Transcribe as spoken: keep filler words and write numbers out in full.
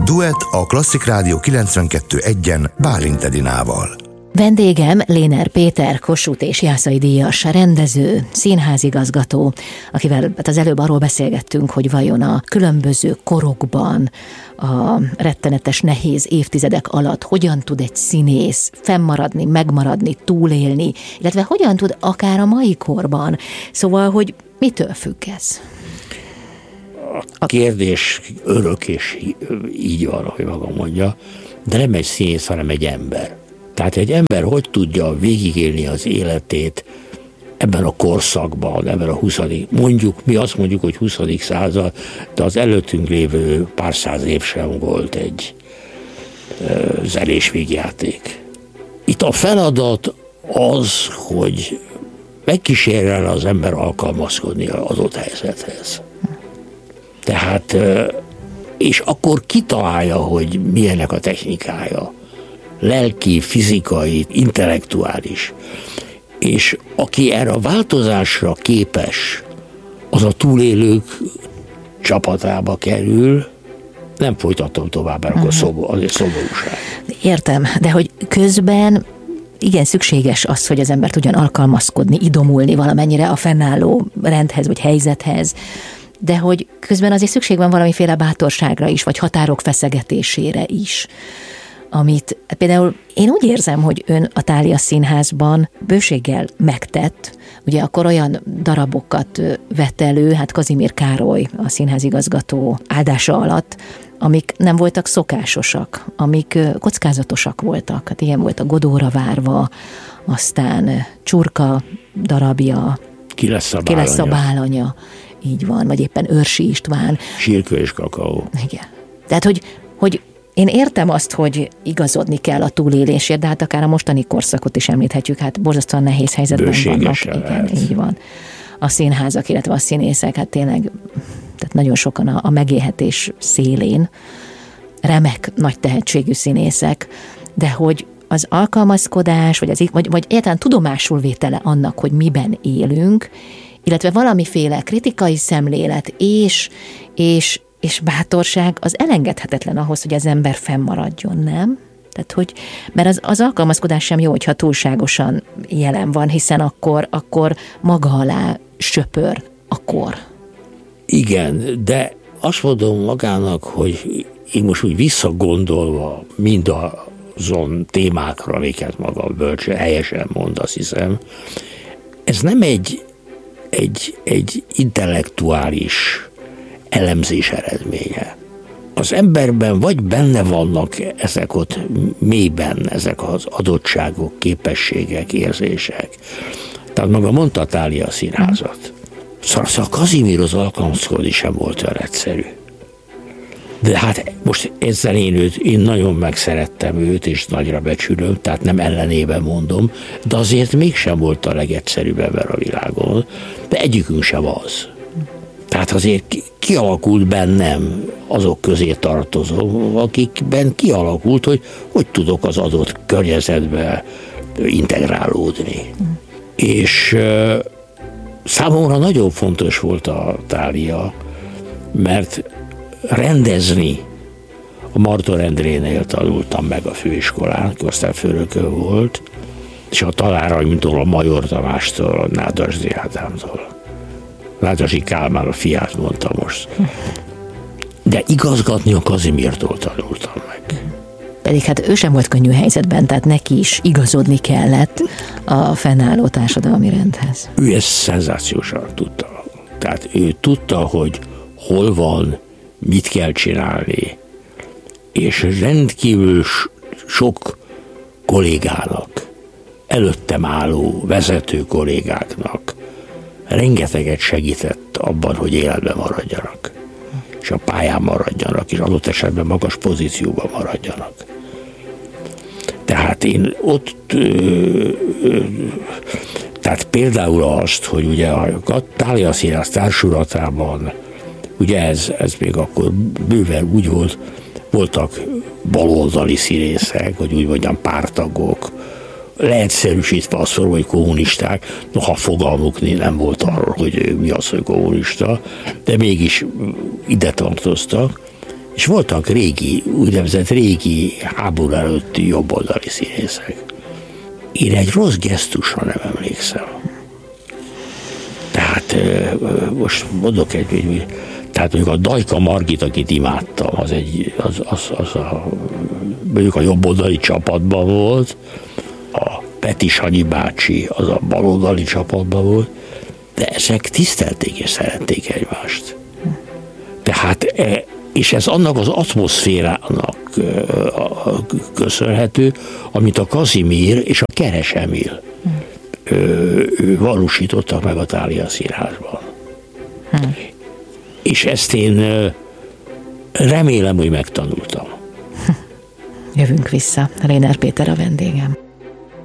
Duett a Klasszik Rádió kilencvenkettő egyen Bálint Edinával. Vendégem Léner Péter, Kossuth és Jászai díjas rendező, színházigazgató, akivel az előbb arról beszélgettünk, hogy vajon a különböző korokban, a rettenetes nehéz évtizedek alatt hogyan tud egy színész fennmaradni, megmaradni, túlélni, illetve hogyan tud akár a mai korban. Szóval, hogy mitől függ ez? A kérdés örök, és így van, ahogy maga mondja, de nem egy színész, hanem egy ember. Tehát egy ember hogy tudja végigélni az életét ebben a korszakban, ebben a huszadik mondjuk, mi azt mondjuk, hogy huszadik század, de az előttünk lévő pár száz év sem volt egy uh, zenés végjáték. Itt a feladat az, hogy megkísérel az ember alkalmazkodni az adott helyzethez. Tehát, uh, és akkor kitalálja, hogy milyenek a technikája. Lelki, fizikai, intellektuális. És aki erre a változásra képes, az a túlélők csapatába kerül, nem folytatom tovább, mert akkor szobor, azért szomorúság. Értem, de hogy közben igen szükséges az, hogy az ember tudjon alkalmazkodni, idomulni valamennyire a fennálló rendhez vagy helyzethez, de hogy közben azért szükség van valamiféle bátorságra is, vagy határok feszegetésére is, amit például én úgy érzem, hogy ön a Thália Színházban bőséggel megtett, ugye akkor olyan darabokat vett elő, hát Kazimír Károly, a színházigazgató áldása alatt, amik nem voltak szokásosak, amik kockázatosak voltak. Hát ilyen volt a Godóra várva, aztán Csurka darabja, Ki lesz a Ki lesz a bálanya, így van, vagy éppen Őrsi István. Sírkő és kakaó. Igen. Tehát, hogy, hogy én értem azt, hogy igazodni kell a túlélésért, de hát akár a mostani korszakot is említhetjük, hát borzasztóan nehéz helyzetben vannak. Igen, így van. A színházak, illetve a színészek, hát tényleg, tehát nagyon sokan a, a megélhetés szélén, remek, nagy tehetségű színészek, de hogy az alkalmazkodás, vagy, az, vagy, vagy egyáltalán tudomásul vétele annak, hogy miben élünk, illetve valamiféle kritikai szemlélet és, és és bátorság az elengedhetetlen ahhoz, hogy az ember fennmaradjon, nem? Tehát, hogy, mert az, az alkalmazkodás sem jó, hogyha túlságosan jelen van, hiszen akkor, akkor maga alá söpör a kor. Igen, de azt mondom magának, hogy én most úgy visszagondolva mindazon témákra, amiket maga bölcsen helyesen mond, azt hiszem, ez nem egy, egy, egy intellektuális elemzés eredménye. Az emberben vagy benne vannak ezek ott mélyben, ezek az adottságok, képességek, érzések. Tehát maga mondta a Thália Színházat. Szóval a Kazimírhoz alkalmazkodni sem volt olyan egyszerű. De hát most ezzel én őt, én nagyon megszerettem őt, és nagyra becsülöm, tehát nem ellenében mondom, de azért mégsem volt a legegyszerűbb ember a világon, de egyikünk sem az. Tehát azért kialakult bennem, azok közé tartozom, akikben kialakult, hogy hogy tudok az adott környezetbe integrálódni. Mm. És uh, számomra nagyon fontos volt a Thália, mert rendezni a Marton Endrénél tanultam meg a főiskolán, aztán főnökön volt, és a tanáraimtól, a Major Tamástól, a Nádasdy Ádámtól. Nádasdy Kálmán a fiát mondta most. De igazgatni a Kazimírtól tanultam meg. Pedig hát ő sem volt könnyű helyzetben, tehát neki is igazodni kellett a fennálló társadalmi rendhez. Ő ezt szenzációsan tudta. Tehát ő tudta, hogy hol van, mit kell csinálni, és rendkívül sok kollégának, előttem álló vezető kollégáknak rengeteget segített abban, hogy életben maradjanak, és a pályán maradjanak, és adott esetben magas pozícióban maradjanak. Tehát én ott, ö, ö, tehát például azt, hogy ugye a Thália Színház társulatában, ugye ez, ez még akkor bőven úgy volt, voltak baloldali színészek, vagy úgy mondjam pártagok, leegyszerűsítve azt mondom, hogy kommunisták, noha fogalmuk nem volt arról, hogy mi az, hogy kommunista, de mégis ide tartoztak, És voltak régi, úgynevezett régi háború előtti jobboldali színészek. Én egy rossz gesztusra nem emlékszem. Tehát most mondok egy, egy tehát mondjuk a Dajka Margit, akit imádtam, az, egy, az, az, az a, mondjuk a jobboldali csapatban volt, a Peti Sanyi bácsi az a baloldali csapatban volt, de ezek tisztelték és szerették egymást. Tehát, és ez annak az atmoszférának köszönhető, amit a Kazimír és a Keres Emil valósítottak meg a Thália Színházban. Hmm. És ezt én remélem, hogy megtanultam. Jövünk vissza. Réner Péter a vendégem.